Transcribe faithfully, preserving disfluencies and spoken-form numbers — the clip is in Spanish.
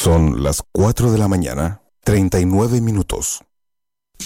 Son las cuatro de la mañana, treinta y nueve minutos.